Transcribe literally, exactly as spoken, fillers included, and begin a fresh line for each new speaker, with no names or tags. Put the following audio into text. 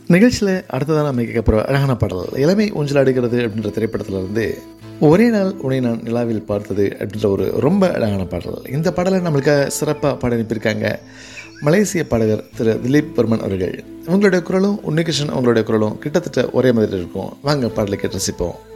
நிகழ்ச்சியில் அடுத்ததான் நம்ம கேட்க போகிற அழகான பாடல் இளமை ஊஞ்சலாடுகிறது அப்படின்ற திரைப்படத்தில் இருந்து ஒரே நாள் உன்னை நான் நிலாவில் பார்த்தது அப்படின்ற ஒரு ரொம்ப அழகான பாடல். இந்த பாடலை நம்மளுக்காக சிறப்பாக பாட அனுப்பியிருக்காங்க மலேசிய பாடகர் திரு திலீப் வர்மன் அவர்கள். இவங்களுடைய குரலும் உன்னிகிருஷ்ணன் அவங்களுடைய குரலும் கிட்டத்தட்ட ஒரே மாதிரி இருக்கும். வாங்க பாடலை கேட்டு ரசிப்போம்.